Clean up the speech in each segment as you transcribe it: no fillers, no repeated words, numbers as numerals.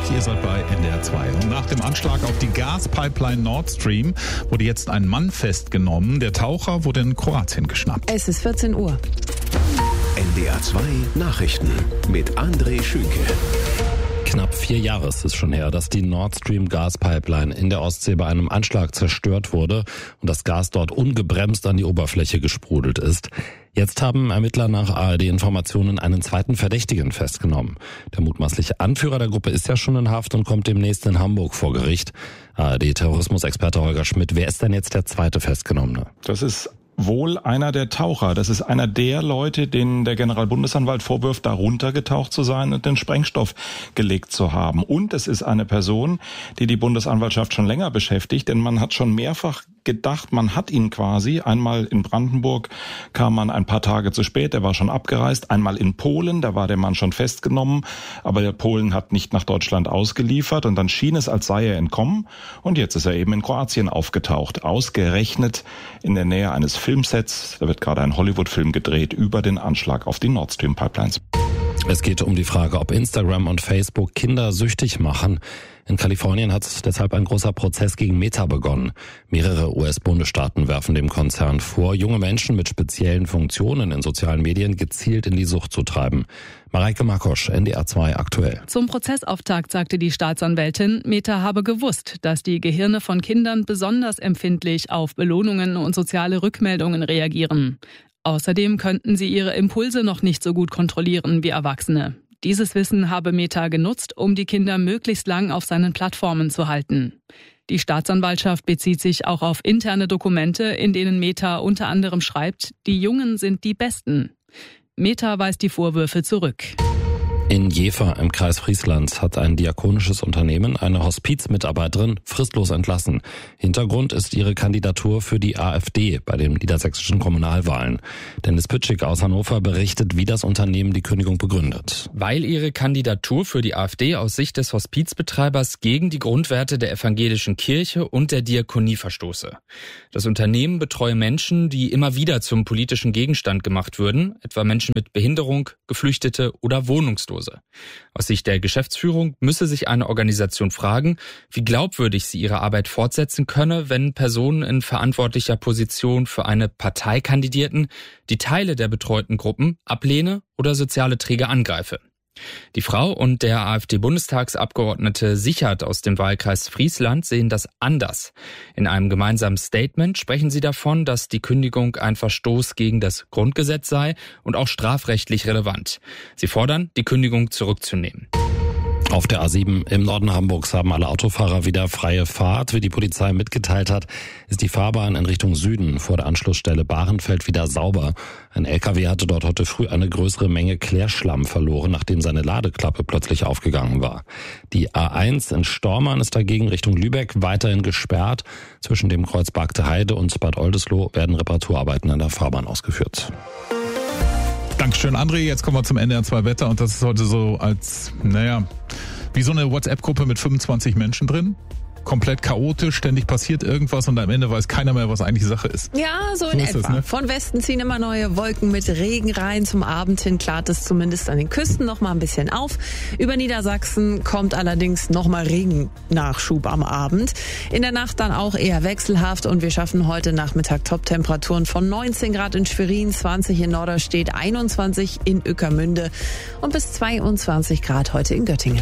ihr seid bei NDR 2. Und nach dem Anschlag auf die Gaspipeline Nord Stream wurde jetzt ein Mann festgenommen. Der Taucher wurde in Kroatien geschnappt. Es ist 14 Uhr. NDR 2 Nachrichten mit André Schünke. Knapp 4 Jahre ist es schon her, dass die Nord Stream Gaspipeline in der Ostsee bei einem Anschlag zerstört wurde und das Gas dort ungebremst an die Oberfläche gesprudelt ist. Jetzt haben Ermittler nach ARD-Informationen einen zweiten Verdächtigen festgenommen. Der mutmaßliche Anführer der Gruppe ist ja schon in Haft und kommt demnächst in Hamburg vor Gericht. ARD-Terrorismusexperte Holger Schmidt, wer ist denn jetzt der zweite Festgenommene? Das ist wohl einer der Taucher. Das ist einer der Leute, denen der Generalbundesanwalt vorwirft, da runtergetaucht zu sein und den Sprengstoff gelegt zu haben. Und es ist eine Person, die die Bundesanwaltschaft schon länger beschäftigt, denn man hat schon mehrfach gedacht, man hat ihn quasi. Einmal in Brandenburg kam man ein paar Tage zu spät, der war schon abgereist. Einmal in Polen, da war der Mann schon festgenommen, aber der Polen hat nicht nach Deutschland ausgeliefert und dann schien es, als sei er entkommen. Und jetzt ist er eben in Kroatien aufgetaucht, ausgerechnet in der Nähe eines Filmsets. Da wird gerade ein Hollywood-Film gedreht über den Anschlag auf die Nord Stream Pipelines. Es geht um die Frage, ob Instagram und Facebook Kinder süchtig machen. In Kalifornien hat deshalb ein großer Prozess gegen Meta begonnen. Mehrere US-Bundesstaaten werfen dem Konzern vor, junge Menschen mit speziellen Funktionen in sozialen Medien gezielt in die Sucht zu treiben. Mareike Markosch, NDR 2 aktuell. Zum Prozessauftakt sagte die Staatsanwältin, Meta habe gewusst, dass die Gehirne von Kindern besonders empfindlich auf Belohnungen und soziale Rückmeldungen reagieren. Außerdem könnten sie ihre Impulse noch nicht so gut kontrollieren wie Erwachsene. Dieses Wissen habe Meta genutzt, um die Kinder möglichst lang auf seinen Plattformen zu halten. Die Staatsanwaltschaft bezieht sich auch auf interne Dokumente, in denen Meta unter anderem schreibt, die Jungen sind die Besten. Meta weist die Vorwürfe zurück. In Jever im Kreis Friesland hat ein diakonisches Unternehmen eine Hospizmitarbeiterin fristlos entlassen. Hintergrund ist ihre Kandidatur für die AfD bei den niedersächsischen Kommunalwahlen. Dennis Pütschig aus Hannover berichtet, wie das Unternehmen die Kündigung begründet. Weil ihre Kandidatur für die AfD aus Sicht des Hospizbetreibers gegen die Grundwerte der evangelischen Kirche und der Diakonie verstoße. Das Unternehmen betreue Menschen, die immer wieder zum politischen Gegenstand gemacht würden, etwa Menschen mit Behinderung, Geflüchtete oder Wohnungslose. Aus Sicht der Geschäftsführung müsse sich eine Organisation fragen, wie glaubwürdig sie ihre Arbeit fortsetzen könne, wenn Personen in verantwortlicher Position für eine Partei kandidierten, die Teile der betreuten Gruppen ablehne oder soziale Träger angreife. Die Frau und der AfD-Bundestagsabgeordnete Sichert aus dem Wahlkreis Friesland sehen das anders. In einem gemeinsamen Statement sprechen sie davon, dass die Kündigung ein Verstoß gegen das Grundgesetz sei und auch strafrechtlich relevant. Sie fordern, die Kündigung zurückzunehmen. Auf der A7 im Norden Hamburgs haben alle Autofahrer wieder freie Fahrt. Wie die Polizei mitgeteilt hat, ist die Fahrbahn in Richtung Süden vor der Anschlussstelle Bahrenfeld wieder sauber. Ein LKW hatte dort heute früh eine größere Menge Klärschlamm verloren, nachdem seine Ladeklappe plötzlich aufgegangen war. Die A1 in Stormarn ist dagegen Richtung Lübeck weiterhin gesperrt. Zwischen dem Kreuz Bargte Heide und Bad Oldesloe werden Reparaturarbeiten an der Fahrbahn ausgeführt. Dankeschön, André. Jetzt kommen wir zum NDR 2 Wetter und das ist heute so als, wie so eine WhatsApp-Gruppe mit 25 Menschen drin. Komplett chaotisch, ständig passiert irgendwas und am Ende weiß keiner mehr, was eigentlich Sache ist. Ja, so in etwa. Ne? Von Westen ziehen immer neue Wolken mit Regen rein. Zum Abend hin klart es zumindest an den Küsten noch mal ein bisschen auf. Über Niedersachsen kommt allerdings noch mal Regennachschub am Abend. In der Nacht dann auch eher wechselhaft und wir schaffen heute Nachmittag Top-Temperaturen von 19 Grad in Schwerin, 20 in Norderstedt, 21 in Ueckermünde und bis 22 Grad heute in Göttingen.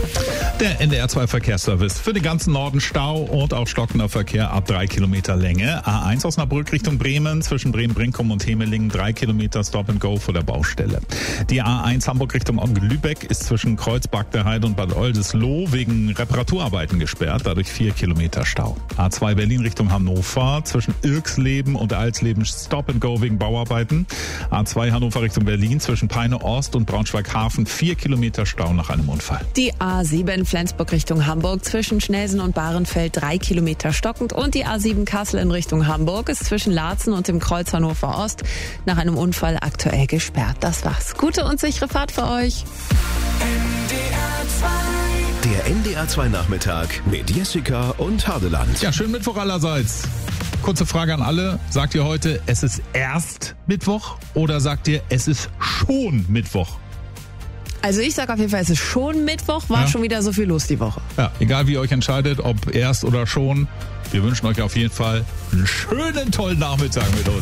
Der NDR 2 Verkehrsservice. Für den ganzen Norden Stau und auch stockender Verkehr ab 3 Kilometer Länge. A1 Osnabrück Richtung Bremen, zwischen Bremen-Brinkum und Hemelingen 3 Kilometer Stop and Go vor der Baustelle. Die A1 Hamburg Richtung Lübeck ist zwischen Kreuz Bargte Heide und Bad Oldesloe wegen Reparaturarbeiten gesperrt, dadurch 4 Kilometer Stau. A2 Berlin Richtung Hannover, zwischen Irksleben und Alsleben Stop and Go wegen Bauarbeiten. A2 Hannover Richtung Berlin, zwischen Peine Ost und Braunschweig Hafen 4 Kilometer Stau nach einem Unfall. Die A7 Flensburg Richtung Hamburg, zwischen Schnelsen und Bahrenfeld 3 Kilometer stockend und die A7 Kassel in Richtung Hamburg ist zwischen Laatzen und dem Kreuz Hannover Ost nach einem Unfall aktuell gesperrt. Das war's. Gute und sichere Fahrt für euch. Der NDR 2 Nachmittag mit Jessica und Hadeland. Ja, schönen Mittwoch allerseits. Kurze Frage an alle. Sagt ihr heute, es ist erst Mittwoch oder sagt ihr, es ist schon Mittwoch? Also ich sage auf jeden Fall, es ist schon Mittwoch, war schon wieder so viel los die Woche. Ja, egal wie ihr euch entscheidet, ob erst oder schon, wir wünschen euch auf jeden Fall einen schönen, tollen Nachmittag mit uns.